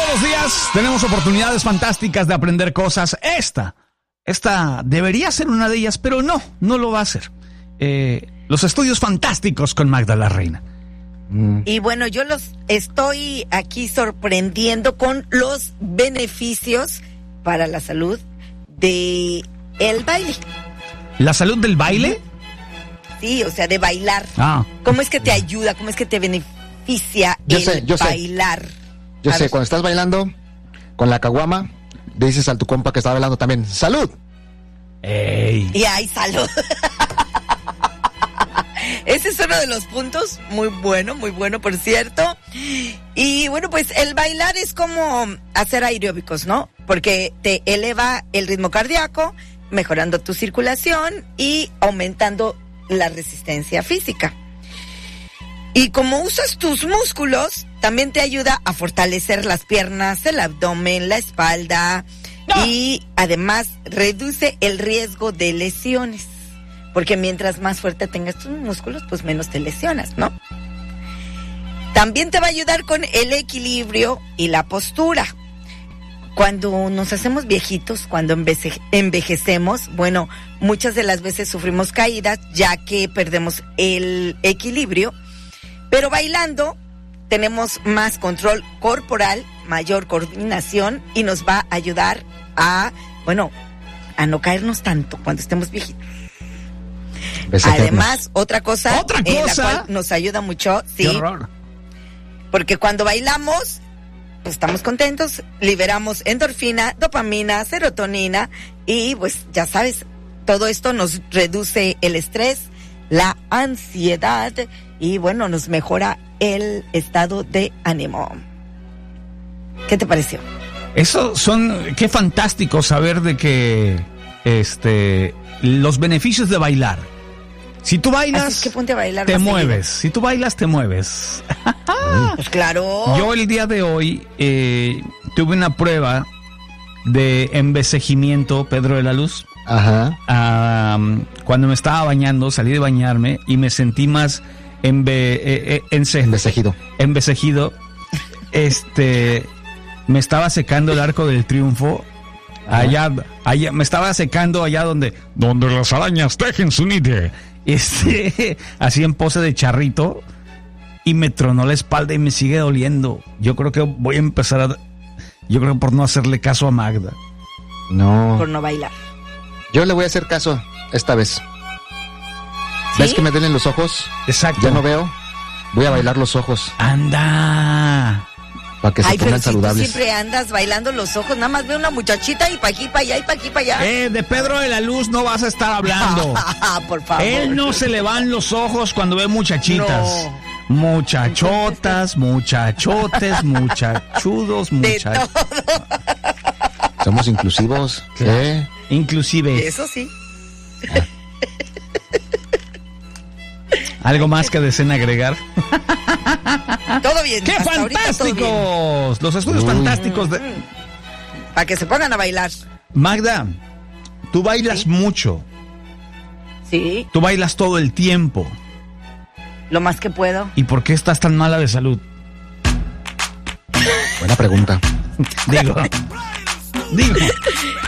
Todos los días tenemos oportunidades fantásticas de aprender cosas. Esta debería ser una de ellas, pero no lo va a ser. Los estudios fantásticos con Magda la Reina. Y bueno, yo los estoy aquí sorprendiendo con los beneficios para la salud de el baile. ¿La salud del baile? Sí, o sea, de bailar. ¿Cómo es que te ayuda? ¿Cómo es que te beneficia bailar? Yo sé, cuando estás bailando con la caguama, dices a tu compa que está bailando también, ¡salud! ¡Ey! Y hay salud. Ese es uno de los puntos muy bueno, por cierto. Y bueno, pues el bailar es como hacer aeróbicos, ¿no? Porque te eleva el ritmo cardíaco, mejorando tu circulación y aumentando la resistencia física. Y como usas tus músculos, también te ayuda a fortalecer las piernas, el abdomen, la espalda y además reduce el riesgo de lesiones. Porque mientras más fuerte tengas tus músculos, pues menos te lesionas, ¿no? También te va a ayudar con el equilibrio y la postura. Cuando nos hacemos viejitos, cuando envejecemos, bueno, muchas de las veces sufrimos caídas ya que perdemos el equilibrio. Pero bailando tenemos más control corporal, mayor coordinación y nos va a ayudar a no caernos tanto cuando estemos viejitos. Además, otra cosa la cual nos ayuda mucho, sí. ¡Qué horror! Porque cuando bailamos, pues estamos contentos, liberamos endorfina, dopamina, serotonina y pues ya sabes, todo esto nos reduce el estrés, la ansiedad y bueno, nos mejora el estado de ánimo. ¿Qué te pareció? Qué fantástico saber de que los beneficios de bailar. Si tú bailas, que ponte a bailar, te mueves. Si tú bailas, te mueves. Pues claro. Yo el día de hoy tuve una prueba de envejecimiento, Pedro de la Luz. Ajá. Cuando me estaba bañando, salí de bañarme y me sentí más envejecido. Me estaba secando el Arco del Triunfo. Allá me estaba secando allá donde las arañas tejen su nido. Así en pose de charrito. Y me tronó la espalda y me sigue doliendo. Yo creo que voy a empezar por no hacerle caso a Magda. No. Por no bailar. Yo le voy a hacer caso esta vez. ¿Sí? ¿Ves que me duelen los ojos? Exacto. Ya no veo. Voy a bailar los ojos. ¡Anda! Para que se pongan saludables. Tú siempre andas bailando los ojos, nada más veo una muchachita y pa' aquí, pa' allá, y pa' aquí, pa' allá. De Pedro de la Luz no vas a estar hablando. Por favor. Él no se le van los ojos cuando ve muchachitas. No. Muchachotas, muchachotes, muchachudos, Somos inclusivos. ¿Qué? Inclusive. Eso sí. ¿Algo más que deseen agregar? Todo bien. ¡Qué fantásticos! Los estudios fantásticos de... Para que se pongan a bailar. Magda, tú bailas mucho. Sí. Tú bailas todo el tiempo. Lo más que puedo. ¿Y por qué estás tan mala de salud? Buena pregunta. Digo.